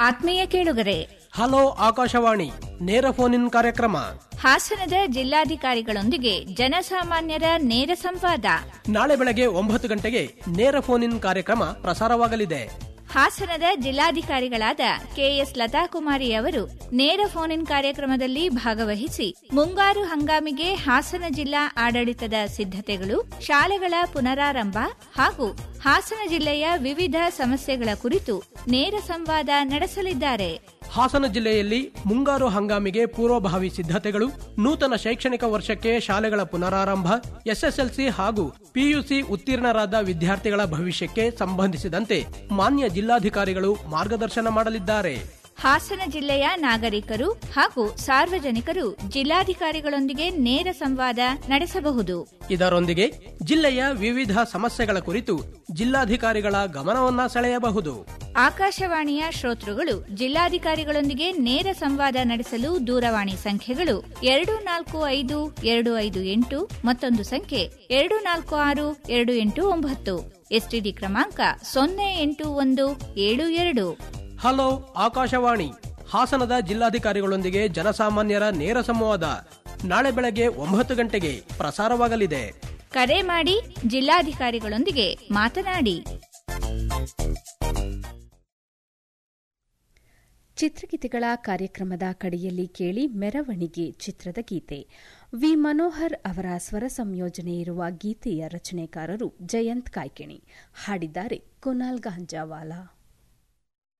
ಆತ್ಮೀಯ ಕೇಳುಗರೆ, ಹಲೋ ಆಕಾಶವಾಣಿ ನೇರ ಫೋನ್ ಇನ್ ಕಾರ್ಯಕ್ರಮ. ಹಾಸನದ ಜಿಲ್ಲಾಧಿಕಾರಿಗಳೊಂದಿಗೆ ಜನಸಾಮಾನ್ಯರ ನೇರ ಸಂವಾದ ನಾಳೆ ಬೆಳಗ್ಗೆ 9 ಗಂಟೆಗೆ ನೇರ ಫೋನ್ ಇನ್ ಕಾರ್ಯಕ್ರಮ ಪ್ರಸಾರವಾಗಲಿದೆ. ಹಾಸನದ ಜಿಲ್ಲಾಧಿಕಾರಿಗಳಾದ ಕೆಎಸ್ ಲತಾಕುಮಾರಿ ಅವರು ನೇರ ಫೋನ್ ಇನ್ ಕಾರ್ಯಕ್ರಮದಲ್ಲಿ ಭಾಗವಹಿಸಿ ಮುಂಗಾರು ಹಂಗಾಮಿಗೆ ಹಾಸನ ಜಿಲ್ಲಾ ಆಡಳಿತದ ಸಿದ್ಧತೆಗಳು, ಶಾಲೆಗಳ ಪುನರಾರಂಭ ಹಾಗೂ ಹಾಸನ ಜಿಲ್ಲೆಯ ವಿವಿಧ ಸಮಸ್ಯೆಗಳ ಕುರಿತು ನೇರ ಸಂವಾದ ನಡೆಸಲಿದ್ದಾರೆ. ಹಾಸನ ಜಿಲ್ಲೆಯಲ್ಲಿ ಮುಂಗಾರು ಹಂಗಾಮಿಗೆ ಪೂರ್ವಭಾವಿ ಸಿದ್ಧತೆಗಳು, ನೂತನ ಶೈಕ್ಷಣಿಕ ವರ್ಷಕ್ಕೆ ಶಾಲೆಗಳ ಪುನರಾರಂಭ, ಎಸ್ಎಸ್ಎಲ್ಸಿ ಹಾಗೂ ಪಿಯುಸಿ ಉತ್ತೀರ್ಣರಾದ ವಿದ್ಯಾರ್ಥಿಗಳ ಭವಿಷ್ಯಕ್ಕೆ ಸಂಬಂಧಿಸಿದಂತೆ ಮಾನ್ಯ ಜಿಲ್ಲಾಧಿಕಾರಿಗಳು ಮಾರ್ಗದರ್ಶನ ಮಾಡಲಿದ್ದಾರೆ. ಹಾಸನ ಜಿಲ್ಲೆಯ ನಾಗರಿಕರು ಹಾಗೂ ಸಾರ್ವಜನಿಕರು ಜಿಲ್ಲಾಧಿಕಾರಿಗಳೊಂದಿಗೆ ನೇರ ಸಂವಾದ ನಡೆಸಬಹುದು. ಇದರೊಂದಿಗೆ ಜಿಲ್ಲೆಯ ವಿವಿಧ ಸಮಸ್ಯೆಗಳ ಕುರಿತು ಜಿಲ್ಲಾಧಿಕಾರಿಗಳ ಗಮನವನ್ನ ಸೆಳೆಯಬಹುದು. ಆಕಾಶವಾಣಿಯ ಶ್ರೋತೃಗಳು ಜಿಲ್ಲಾಧಿಕಾರಿಗಳೊಂದಿಗೆ ನೇರ ಸಂವಾದ ನಡೆಸಲು ದೂರವಾಣಿ ಸಂಖ್ಯೆಗಳು 245258 ಮತ್ತೊಂದು ಸಂಖ್ಯೆ 246289, ಎಸ್ಟಿಡಿ ಕ್ರಮಾಂಕ 08172. ಹಲೋ ಆಕಾಶವಾಣಿ ಹಾಸನದ ಜಿಲ್ಲಾಧಿಕಾರಿಗಳೊಂದಿಗೆ ಜನಸಾಮಾನ್ಯರ ನೇರ ಸಂವಾದ ನಾಳೆ ಬೆಳಗ್ಗೆ 9 ಗಂಟೆಗೆ ಪ್ರಸಾರವಾಗಲಿದೆ. ಕರೆ ಮಾಡಿ ಜಿಲ್ಲಾಧಿಕಾರಿಗಳೊಂದಿಗೆ ಮಾತನಾಡಿ. ಚಿತ್ರಗೀತೆಗಳ ಕಾರ್ಯಕ್ರಮದ ಕಡೆಯಲ್ಲಿ ಕೇಳಿ ಮೆರವಣಿಗೆ ಚಿತ್ರದ ಗೀತೆ. ವಿ ಮನೋಹರ್ ಅವರ ಸ್ವರ ಸಂಯೋಜನೆ ಇರುವ ಗೀತೆಯ ರಚನೆಕಾರರು ಜಯಂತ್ ಕಾಯ್ಕಿಣಿ, ಹಾಡಿದ್ದಾರೆ ಕುನಾಲ್ ಗಾಂಜಾವಾಲಾ.